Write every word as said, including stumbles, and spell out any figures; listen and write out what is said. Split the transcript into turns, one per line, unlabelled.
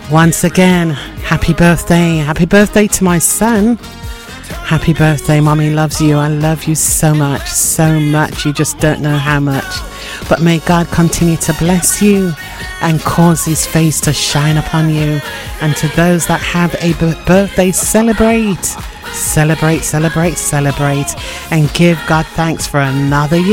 Once again, happy birthday. Happy birthday to my son. Happy birthday, Mommy loves you. I love you so much, so much. You just don't know how much. But may God continue to bless you and cause his face to shine upon you. And to those that have a b- birthday, celebrate. Celebrate, celebrate, celebrate. And give God thanks for another year.